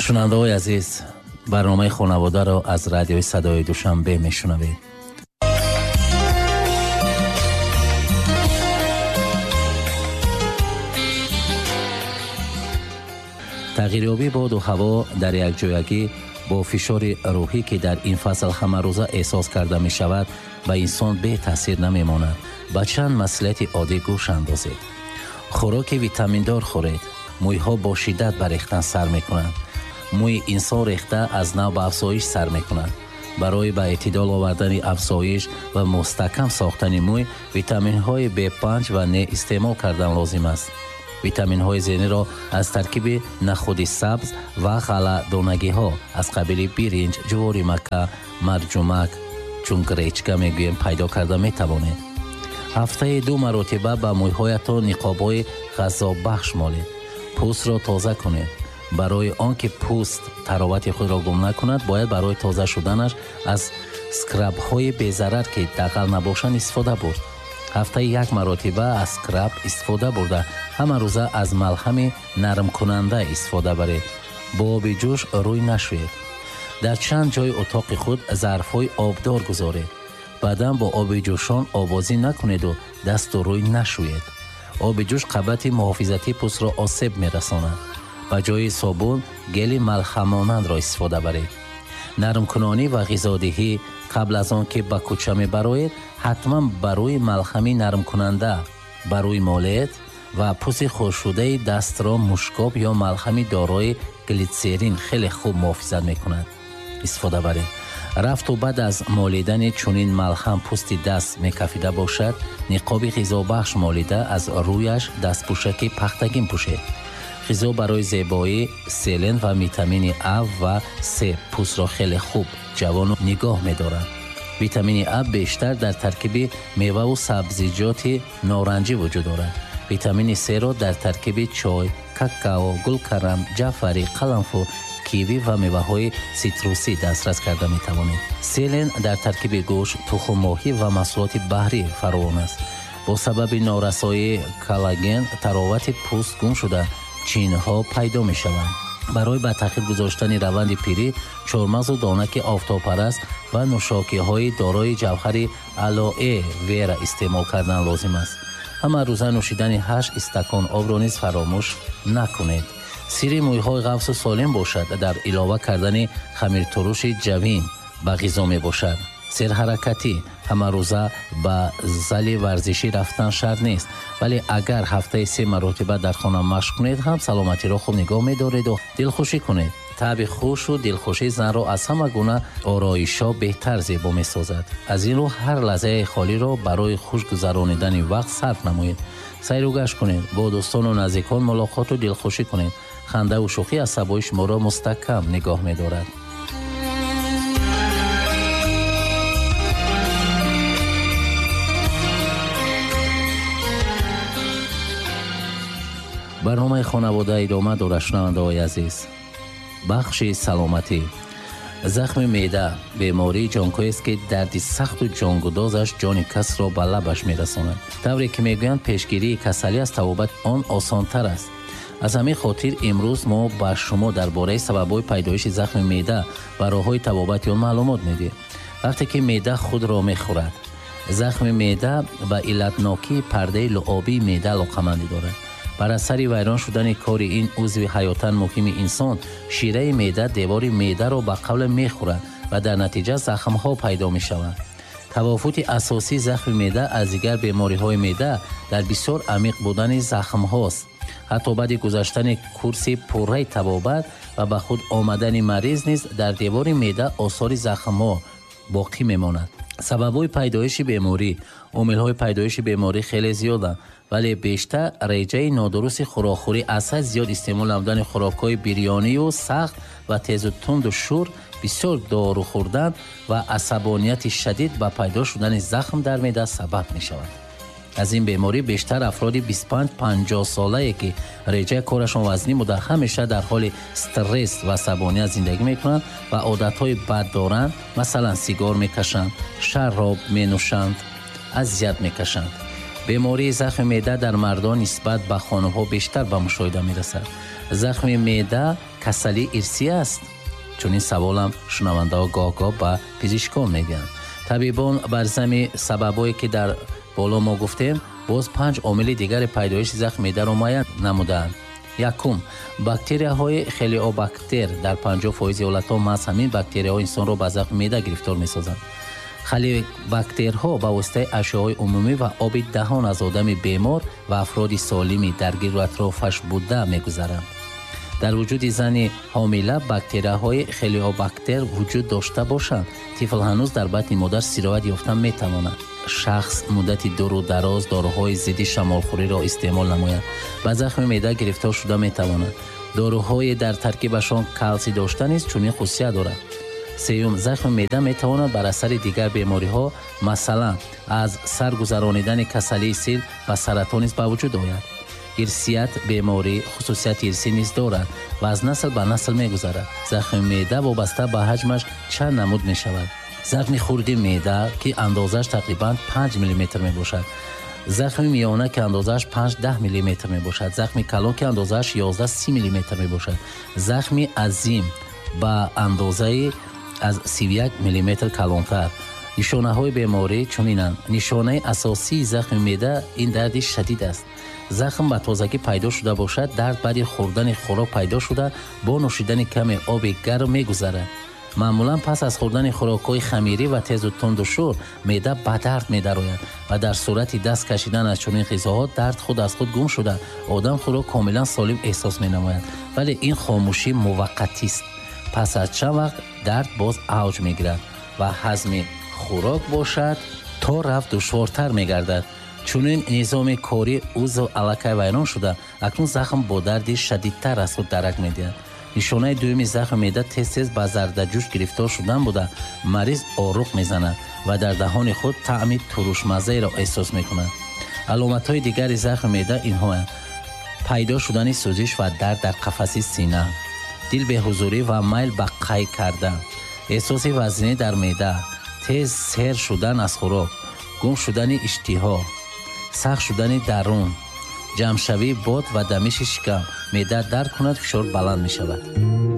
шунавандаҳои азиз, барномаи хонаводаро аз радиои садои душанбе мешунавед. тағйирёбии боду ҳаво дар якҷоягӣ бо фишори рӯҳӣ ки дар ин фасл ҳамарӯза эҳсос карда мешавад ба инсон бетаъсир намемонад. ба чанд маслиҳати оддӣ гӯш андозед. хӯроки витаминдор хӯред. мӯйҳо бо шиддат ба рехтан сар мекунанд. мӯи инсон рехта аз нав ба афзоиш сар мекунад. барои ба эътидол овардани афзоиш ва мустаҳкам сохтани мӯй витаминҳои B5 ва N истеъмол кардан лозим аст. витаминҳои зениро аз таркиби нахуди сабз ва ғалладонагиҳо аз қабили биринҷ, ҷувори макка, марҷумак, чун гречка мегӯем пайдо карда метавонед. ҳафтаи 2 маротиба ба мӯйҳоятон ниқобҳои ғаззобахш молед. пӯстро тоза кунед. барои он ки пӯст таровати худро гум накунад, бояд барои тоза шуданаш аз скрабҳои безарар ки дағал набошанд истифода бурд. ҳафтаи 1 маротиба аз скраб истифода бурда ҳама рӯза аз малҳами нармкунанда истифода баред. бо оби ҷӯш рӯй нашӯед. дар чанд ҷои утоқи худ зарфҳои обдор гузоред. баъдан бо оби ҷӯшон овозӣ накунеду дасту рӯй нашӯед. оби ҷӯш қабати муҳофизати пӯстро осеб мерасонад. ба ҷои собун гели малҳамонандро истифода баред. нармкунонӣ ва ғизодиҳӣ қабл аз он ки ба кӯча мебароед, ҳатман ба рӯи малҳами нармкунанда ба рӯй молед ва пӯсти хушкшудаи дастро мушкоб ё малҳами дорои глитсерин хеле хуб муҳофизат мекунад. истифода баред. рафту баъд аз молидани чунин малҳам пӯсти даст мекафида бошад, ниқоби ғизобахш молида аз рӯяш дастпӯшаки пахтагин пӯшед. ғизо барои зебоӣ селен ва витамини А ва С пӯстро хеле хуб ҷавону нигоҳ медорад. витамини А бештар дар таркиби меваву сабзиҷоти норанҷӣ вуҷуд дорад. витамини С-ро дар таркиби чой, какао, гулкарам, ҷаъфарӣ, қаламфур, киви ва меваҳои ситрусӣ дастрас карда метавонед. селен дар таркиби гӯшт, тухммоҳӣ ва маҳсулоти баҳрӣ фаровон аст. бо сабаби норасоии коллаген таровати пӯст гум шуда чинҳо пайдо мешаванд. барои ба таъхир гузоштани раванди пирӣ чормағзу донаки офтобпараст ва нӯшокиҳои дорои ҷавҳари алоэ вера истеъмол кардан лозим аст. ҳама рӯза нӯшидани 8 истакон обро низ фаромӯш накунед. сирри мӯйҳои ғафсу солим бошад дар илова кардани хамиртуруши ҷавин ба ғизо мебошад. серҳаракатӣ ҳама рӯза ба зали варзишӣ рафтан шарт нест, вале агар ҳафтаи 3 маротиба дар хона машқ кунед, ҳам саломатиро хуб нигоҳ медореду дилхушӣ кунед. таъби хушу дилхушӣ занро аз ҳама гуна ороишҳо беҳтар зебо месозад. аз ин рӯ ҳар лаҳзаи холиро барои хуш гузаронидани вақт сарф намоед. сайру гашт кунед, бо дӯстону наздикон мулоқоту дилхушӣ кунед. хандаву шӯхӣ асабои шуморо мустаҳкам нигоҳ медорад. барномаи хонавода идома дорад. шунавандаҳои азиз, бахши саломатӣ. захми меъда бемории ҷонкӯест ки дарди сахту ҷонгудозаш ҷони касро ба лабаш мерасонад. тавре ки мегӯянд пешгирии касалӣ аз табобат он осонтар аст. аз ҳамин хотир имрӯз мо ба шумо дар бораи сабабҳои пайдоиши захми меъда ва роҳҳои табобати он маълумот медиҳем. вақте ки меъда худро мехӯрад, захми меъда ба иллатнокии пардаи луъобии меъда алоқамандӣ дорад. бар асари вайрон шудани кори ин узви ҳаётан муҳими инсон, шираи меъда девори меъдаро ба қавле мехӯрад ва дар натиҷа захмҳо пайдо мешаванд. тавофути асосии захми меъда аз дигар бемориҳои меъда дар бисёр амиқ будани захмҳост. ҳатто баъди гузаштани курси пурраи табобат ва ба худ омадани мариз низ дар девори меъда осори захмҳо боқӣ мемонад. сабабҳои пайдоиши беморӣ. омилҳои пайдоиши беморӣ хеле зиёданд, вале бештар реҷаи нодурусти хӯрокхӯрӣ, аз ҳад зиёд истеъмол намудани хӯрокҳои бирёнию сахт ва тезу тунду шур, бисёр дору хӯрдан ва асабонияти шадид ба пайдо шудани захм дар меъда сабаб мешавад. аз ин беморӣ бештар афроди 25-50 солае ки реҷаи корашон вазнӣ буда ҳамеша дар ҳоли стресс ва асабоният зиндагӣ мекунанд ва одатҳои бад доранд. масалан сигор мекашанд, шароб менӯшанд, азият мекашанд. бемории захми меъда дар мардон нисбат ба хонумҳо бештар ба мушоҳида мерасад. захми меъда касалӣ ирсӣ аст? чунин саволам шунавандаҳо гоҳ-гоҳ ба пизишкон мегӯянд. табибон бар зами сабабое ки дар боло мо гуфтем боз 5 омили дигари пайдоиши захми меъдаро муайян намудаанд. якум, бактерияҳои хелиобактер дар 50% ҳолатҳо маҳз ҳамин бактерияҳо инсонро ба захми меъда гирифтор месозанд. хелиобактерҳо ба воситаи ашёҳои умумӣ ва оби даҳон аз одами бемор ва афроди солими дар гирду атрофаш буда мегузаранд. дар вуҷуди зани ҳомила бактерияҳои хелиобактер вуҷуд дошта бошанд, тифл ҳанӯз дар батни модар сироят ёфта метавонад. шахс муддати дуру дароз дороҳои зидди шамолхӯриро истеъмол намояд, ба захми меъда гирифтор шуда метавонад. доруҳое дар таркибашон калсий дошта низ чунин хусусият дорад. сеюм, захми меъда метавонад бар асари дигар бемориҳо, масалан аз сар гузаронидани касалии сил ба саратон низ ба вуҷуд ояд. ирсият беморӣ хусусияти ирсӣ низ дорад ва аз насл ба насл мегузарад. захми меъда вобаста ба ҳаҷмаш чанд намуд мешавад. захми хурди меъда ки андозаш тақрибан 5 мм мебошад, захми миёна ки андозаш 5-10 мм мебошад, захми калон ки андозаш 11-30 мм мебошад, захми азим ба андозаи аз 31 мм калонтар. нишонаҳои беморӣ чунинанд. нишонаи асосии захми меъда ин дарди шадид аст. захм ба тозагӣ пайдо шуда бошад, дард баъди хӯрдани хӯрок пайдо шуда бо нӯшидани каме оби гарм мегузарад. маъмулан пас аз хӯрдани хӯрокҳои хамирӣ ва тезу тунду шӯр меъда ба дард медарояд ва дар сурати даст кашидан аз чунин ғизоҳо дард худ аз худ гум шуда одам худро комилан солим эҳсос менамояд. вале ин хомӯшӣ муваққатист. пас аз чанд вақт дард боз авҷ мегирад ва ҳазми хӯрок бошад то рафт душвортар мегардад. чунин низоми кори узв аллакай вайрон шуда акнун захм бо дарди шадидтар аз худ дарак медиҳад. нишонаи дуюми захми меъда тез-тез ба зардаҷӯш гирифтор шудан буда мариз оруқ мезанад ва дар даҳони худ таъми турушмаззаеро эҳсос мекунад. аломатҳои дигари захми меъда инҳоянд: пайдо шудани сӯзиш ва дард дар қафаси сина, дилбеҳузурӣ ва майл ба қай кардан, эҳсоси вазнинӣ дар меъда, тез сер шудан аз хӯрок, гум шудани иштиҳо, сахт шудани дарун, ҷамъшавии бод ва дамиши шикам. меъда дард кунад, фишор баланд мешавад.